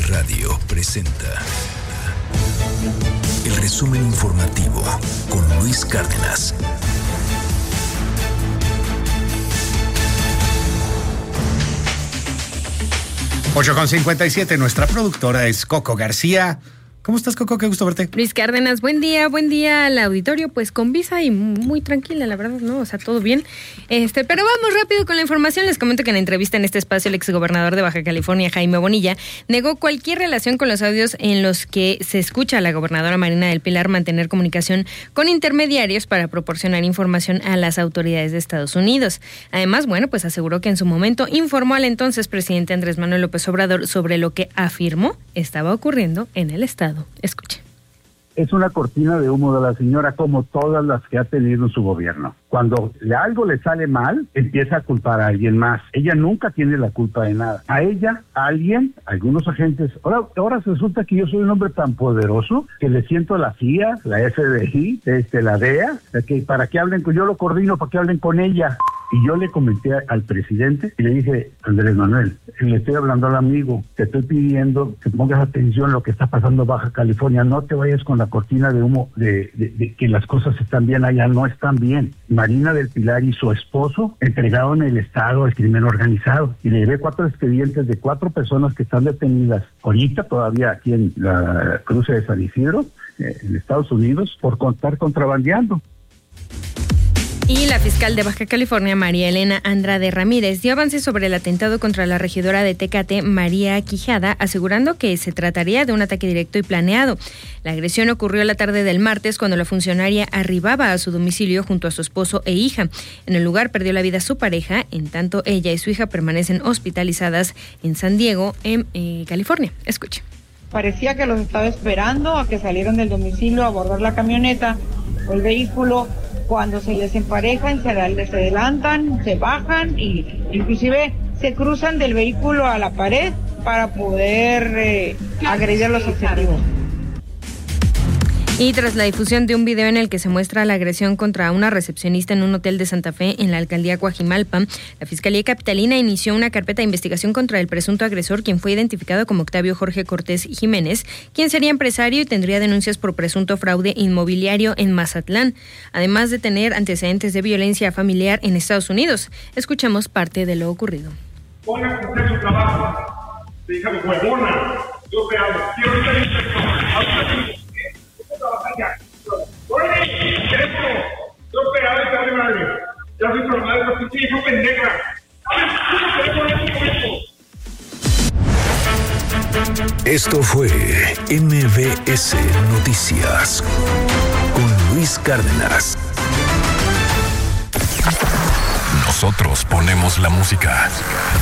MBS Radio presenta el resumen informativo con Luis Cárdenas. Ocho con 57, nuestra productora es Coco García. ¿Cómo estás, Coco? Qué gusto verte. Luis Cárdenas, buen día al auditorio, pues con visa y muy tranquila, la verdad, ¿no? O sea, todo bien. Pero vamos rápido con la información. Les comento que en entrevista en este espacio el exgobernador de Baja California, Jaime Bonilla, negó cualquier relación con los audios en los que se escucha a la gobernadora Marina del Pilar mantener comunicación con intermediarios para proporcionar información a las autoridades de Estados Unidos. Además, pues aseguró que en su momento informó al entonces presidente Andrés Manuel López Obrador sobre lo que afirmó estaba ocurriendo en el estado. Escuche. Es una cortina de humo de la señora, como todas las que ha tenido en su gobierno. Cuando algo le sale mal, empieza a culpar a alguien más. Ella nunca tiene la culpa de nada. A ella, a alguien, a algunos agentes. Ahora resulta que yo soy un hombre tan poderoso que le siento a la CIA, la FBI, la DEA, que para que hablen con yo lo coordino, para que hablen con ella. Y yo le comenté al presidente y le dije, Andrés Manuel, le estoy hablando al amigo, te estoy pidiendo que pongas atención a lo que está pasando en Baja California, no te vayas con la cortina de humo de que las cosas están bien allá, no están bien. Marina del Pilar y su esposo entregaron el estado al crimen organizado y le llevé 4 expedientes de 4 personas que están detenidas ahorita todavía aquí en la cruce de San Isidro, en Estados Unidos, por estar contrabandeando. Y la fiscal de Baja California, María Elena Andrade Ramírez, dio avances sobre el atentado contra la regidora de Tecate, María Quijada, asegurando que se trataría de un ataque directo y planeado. La agresión ocurrió la tarde del martes cuando la funcionaria arribaba a su domicilio junto a su esposo e hija. En el lugar perdió la vida su pareja, en tanto ella y su hija permanecen hospitalizadas en San Diego, en California. Escuche. Parecía que los estaba esperando a que salieran del domicilio a abordar la camioneta o el vehículo. Cuando se les emparejan, se adelantan, se bajan y inclusive se cruzan del vehículo a la pared para poder agredir a los objetivos. Y tras la difusión de un video en el que se muestra la agresión contra una recepcionista en un hotel de Santa Fe en la alcaldía Coajimalpa, la Fiscalía Capitalina inició una carpeta de investigación contra el presunto agresor, quien fue identificado como Octavio Jorge Cortés Jiménez, quien sería empresario y tendría denuncias por presunto fraude inmobiliario en Mazatlán, además de tener antecedentes de violencia familiar en Estados Unidos. Escuchemos parte de lo ocurrido. Pon a cumplir su trabajo. Te dije, huevona, yo te hago. Quiero ser inspector. Esto fue MBS Noticias con Luis Cárdenas. Nosotros ponemos la música.